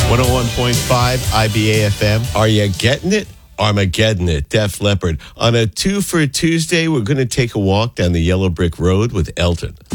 101.5 IBA FM. Are you getting it? Armageddon it. Def Leppard. On a 2 for Tuesday, we're going to take a walk down the Yellow Brick Road with Elton.